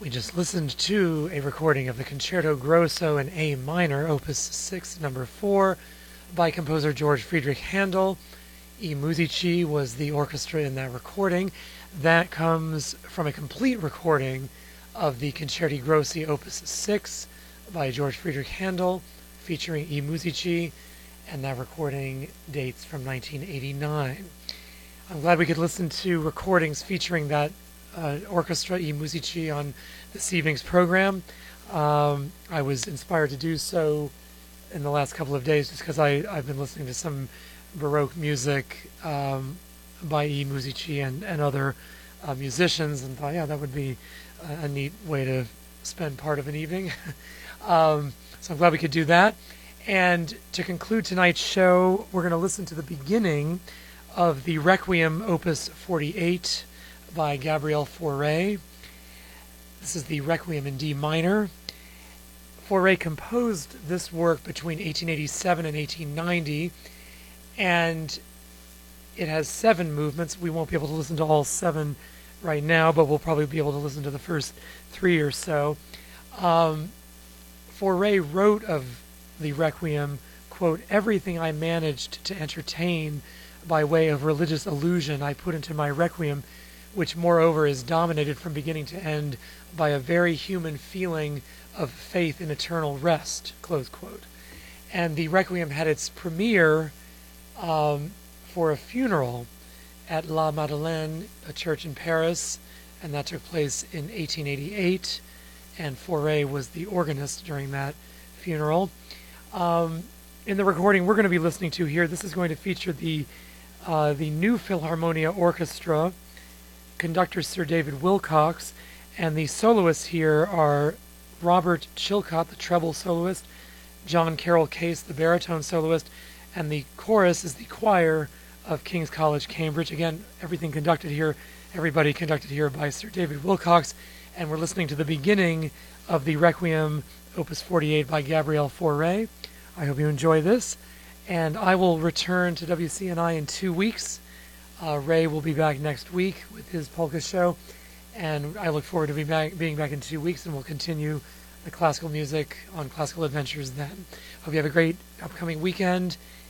We just listened to a recording of the Concerto Grosso in A minor, Opus 6, number 4, by composer George Friedrich Handel. I Musici was the orchestra in that recording. That comes from a complete recording of the Concerti Grossi Opus 6 by George Friedrich Handel, featuring I Musici, and that recording dates from 1989. I'm glad we could listen to recordings featuring that orchestra, I Musici, on this evening's program. I was inspired to do so in the last couple of days just because I've been listening to some Baroque music by I Musici and other musicians, and thought, yeah, that would be a neat way to spend part of an evening. So I'm glad we could do that. And to conclude tonight's show, we're going to listen to the beginning of the Requiem Opus 48 by Gabriel Fauré. This is the Requiem in D minor. Fauré composed this work between 1887 and 1890, and it has 7 movements. We won't be able to listen to all 7 right now, but we'll probably be able to listen to the first 3 or so. Fauré wrote of the Requiem, quote, "Everything I managed to entertain by way of religious illusion I put into my Requiem, which moreover is dominated from beginning to end by a very human feeling of faith in eternal rest," close quote. And the Requiem had its premiere for a funeral at La Madeleine, a church in Paris, and that took place in 1888, and Fauré was the organist during that funeral. In the recording we're going to be listening to here, this is going to feature the New Philharmonia Orchestra, conductor Sir David Wilcox, and the soloists here are Robert Chilcott, the treble soloist, John Carroll Case, the baritone soloist, and the chorus is the choir of King's College, Cambridge. Again, everybody conducted here by Sir David Wilcox, and we're listening to the beginning of the Requiem Opus 48 by Gabriel Fauré. I hope you enjoy this, and I will return to WCNI in 2 weeks. Ray will be back next week with his polka show, and I look forward to being back in 2 weeks, and we'll continue the classical music on Classical Adventures then. Hope you have a great upcoming weekend,